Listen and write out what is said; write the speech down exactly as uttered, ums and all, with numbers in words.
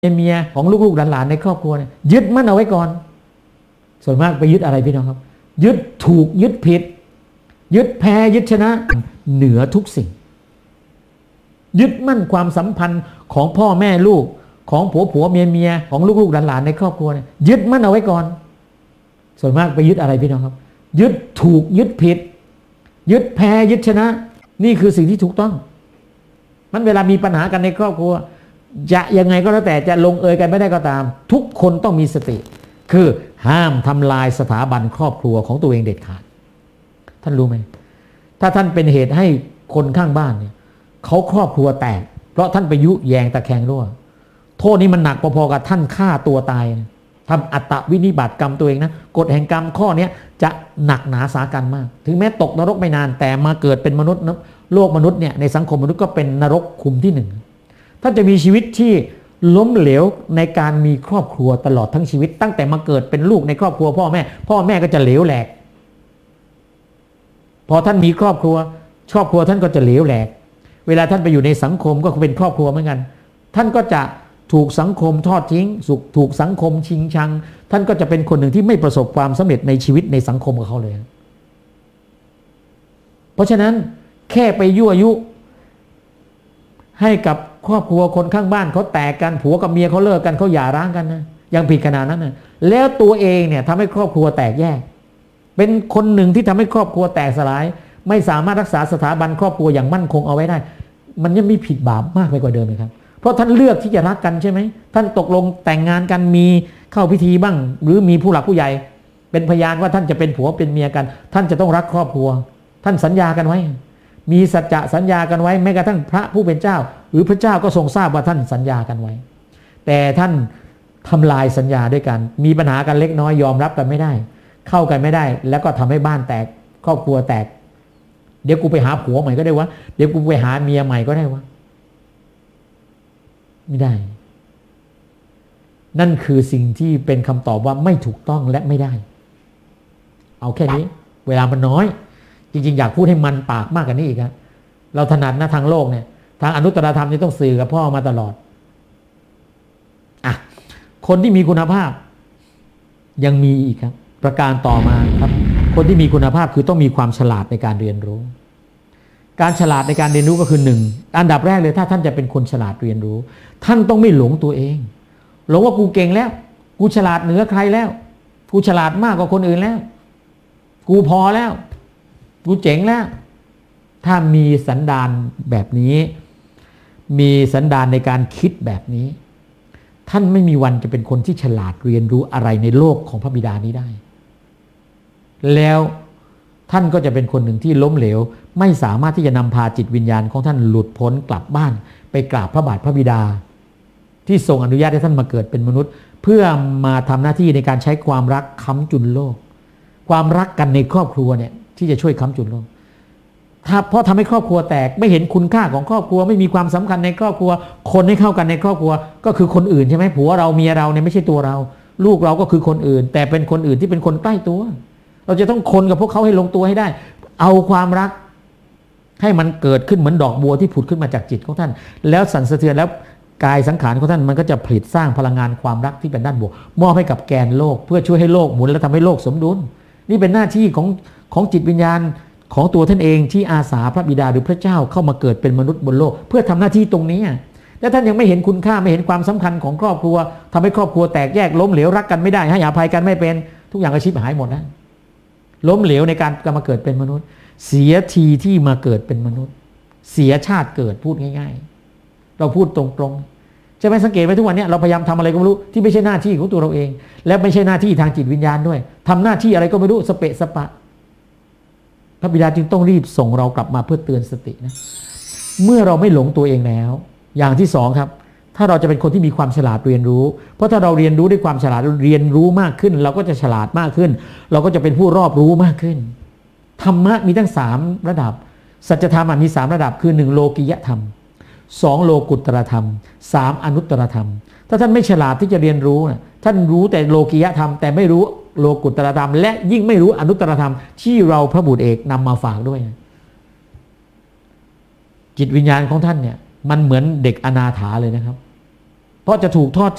เมียของลูกๆหลานๆในครอบครัวเนี่ยยึดมั่นเอาไว้ก่อนส่วนมากไปยึดอะไรพี่น้องครับยึดถูกยึดผิดยึดแพ้ยึดชนะเหนือทุกสิ่งยึดมั่นความสัมพันธ์ของพ่อแม่ลูกของผัวผัวเมียเมียของลูกๆหลานๆในครอบครัวเนี่ยยึดมั่นเอาไว้ก่อนส่วนมากไปยึดอะไรพี่น้องครับยึดถูกยึดผิดยึดแพ้ยึดชนะนี่คือสิ่งที่ถูกต้องมันเวลามีปัญหากันในครอบครัวจะยังไงก็แล้วแต่จะลงเอยกันไม่ได้ก็ตามทุกคนต้องมีสติคือห้ามทำลายสถาบันครอบครัวของตัวเองเด็ดขาดท่านรู้ไหมถ้าท่านเป็นเหตุให้คนข้างบ้านเนี่ยเขาครอบครัวแตกเพราะท่านไปยุแยงตะแคงรั่วโทษนี้มันหนักพอๆกับท่านฆ่าตัวตายทำอัตตวินิบาตกรรมตัวเองนะกฎแห่งกรรมข้อนี้จะหนักหนาสากันมากถึงแม้ตกนรกไม่นานแต่มาเกิดเป็นมนุษย์โลกมนุษย์เนี่ยในสังคมมนุษย์ก็เป็นนรกขุมที่หนึ่งท่านจะมีชีวิตที่ล้มเหลวในการมีครอบครัวตลอดทั้งชีวิตตั้งแต่มาเกิดเป็นลูกในครอบครัวพ่อแม่พ่อแม่ก็จะเหลวแหลกพอท่านมีครอบครัวครอบครัวท่านก็จะเหลวแหลกเวลาท่านไปอยู่ในสังคมก็เป็นครอบครัวเหมือนกันท่านก็จะถูกสังคมทอดทิ้งถูกสังคมชิงชังท่านก็จะเป็นคนหนึ่งที่ไม่ประสบความสำเร็จในชีวิตในสังคมกับเขาเลยเพราะฉะนั้นแค่ไปยั่วยุให้กับครอบครัวคนข้างบ้านเขาแตกกันผัวกับเมียเขาเลิกกันเขาหย่าร้างกันนะยังผิดขนาดนั้นนะแล้วตัวเองเนี่ยทำให้ครอบครัวแตกแยกเป็นคนหนึ่งที่ทำให้ครอบครัวแตกสลายไม่สามารถรักษาสถาบันครอบครัวอย่างมั่นคงเอาไว้ได้มันยังมีผิดบาปมากไปกว่าเดิมเลยครับเพราะท่านเลือกที่จะรักกันใช่ไหมท่านตกลงแต่งงานกันมีเข้าพิธีบ้างหรือมีผู้หลักผู้ใหญ่เป็นพยานว่าท่านจะเป็นผัวเป็นเมียกันท่านจะต้องรักครอบครัวท่านสัญญากันไว้มีสัจจะสัญญากันไว้แม้กระทั่งพระผู้เป็นเจ้าหรือพระเจ้าก็ทรงทราบว่าท่านสัญญากันไว้แต่ท่านทำลายสัญญาด้วยกันมีปัญหากันเล็กน้อยยอมรับกันไม่ได้เข้ากันไม่ได้แล้วก็ทำให้บ้านแตกครอบครัวแตกเดี๋ยวกูไปหาผัวใหม่ก็ได้วะเดี๋ยวกูไปหาเมียใหม่ก็ได้วะไม่ได้นั่นคือสิ่งที่เป็นคำตอบว่าไม่ถูกต้องและไม่ได้เอาแค่นี้เวลามันน้อยจริงๆอยากพูดให้มันปากมากกว่านี้อีกครับเราถนัดนะทางโลกเนี่ยทางอนุตตรธรรมนี่ต้องสื่อกับพ่อมาตลอดอ่ะคนที่มีคุณภาพยังมีอีกครับประการต่อมาครับคนที่มีคุณภาพคือต้องมีความฉลาดในการเรียนรู้การฉลาดในการเรียนรู้ก็คือหนึ่งอันดับแรกเลยถ้าท่านจะเป็นคนฉลาดเรียนรู้ท่านต้องไม่หลงตัวเองหลงว่ากูเก่งแล้วกูฉลาดเหนือใครแล้วกูฉลาดมากกว่าคนอื่นแล้วกูพอแล้วกูเจ๋งแล้วถ้ามีสันดานแบบนี้มีสันดานในการคิดแบบนี้ท่านไม่มีวันจะเป็นคนที่ฉลาดเรียนรู้อะไรในโลกของพระบิดานี้ได้แล้วท่านก็จะเป็นคนหนึ่งที่ล้มเหลวไม่สามารถที่จะนำพาจิตวิญญาณของท่านหลุดพ้นกลับบ้านไปกราบพระบาทพระบิดาที่ทรงอนุญาตให้ท่านมาเกิดเป็นมนุษย์เพื่อมาทำหน้าที่ในการใช้ความรักค้ำจุนโลกความรักกันในครอบครัวเนี่ยที่จะช่วยค้ำจุนโลกถ้าเพราะทำให้ครอบครัวแตกไม่เห็นคุณค่าของครอบครัวไม่มีความสำคัญในครอบครัวคนให้เข้ากันในครอบครัวก็คือคนอื่นใช่ไหมผัวเราเมียเราเนี่ยไม่ใช่ตัวเราลูกเราก็คือคนอื่นแต่เป็นคนอื่นที่เป็นคนใกล้ตัวเราจะต้องคนกับพวกเขาให้ลงตัวให้ได้เอาความรักให้มันเกิดขึ้นเหมือนดอกบัวที่ผุดขึ้นมาจากจิตของท่านแล้วสั่นสะเทือนแล้วกายสังขารของท่านมันก็จะผลิตสร้างพลังงานความรักที่เป็นด้านบวกมอบให้กับแกนโลกเพื่อช่วยให้โลกหมุนและทำให้โลกสมดุลนี่เป็นหน้าที่ของของจิตวิญญาณของตัวท่านเองที่อาสาพระบิดาหรือพระเจ้าเข้ามาเกิดเป็นมนุษย์บนโลกเพื่อทำหน้าที่ตรงนี้และท่านยังไม่เห็นคุณค่าไม่เห็นความสำคัญของครอบครัวทำให้ครอบครัวแตกแยกล้มเหลวรักกันไม่ได้ให้อภัยกันไม่เป็นทุกอย่างอาชีพหายหมดแล้วล้มเหลวในการมาเกิดเป็นมนุษย์เสียทีที่มาเกิดเป็นมนุษย์เสียชาติเกิดพูดง่ายๆเราพูดตรงๆใช่ไหมสังเกตไหมทุกวันนี้เราพยายามทำอะไรก็ไม่รู้ที่ไม่ใช่หน้าที่ของตัวเราเองและไม่ใช่หน้าที่ทางจิตวิญญาณด้วยทำหน้าที่อะไรก็ไม่รู้สเปะสปะพระบิดาจึงต้องรีบส่งเรากลับมาเพื่อเตือนสตินะเมื่อเราไม่หลงตัวเองแล้วอย่างที่สองครับถ้าเราจะเป็นคนที่มีความฉลาดเรียนรู้เพราะถ้าเราเรียนรู้ด้วยความฉลาดเรียนรู้มากขึ้นเราก็จะฉลาดมากขึ้นเราก็จะเป็นผู้รอบรู้มากขึ้นธรรมะมีตั้งสามระดับสัจธรรมมีสามระดับคือหนึ่งโลกิยธรรมสองโลกุตตรธรรมสามอนุตตรธรรมถ้าท่านไม่ฉลาดที่จะเรียนรู้นะท่านรู้แต่โลกิยธรรมแต่ไม่รู้โลกุตตรธรรมและยิ่งไม่รู้อนุตตรธรรมที่เราพระบุตรเอกนำมาฝากด้วยจิตวิญญาณของท่านเนี่ยมันเหมือนเด็กอนาถาเลยนะครับเพราะจะถูกทอด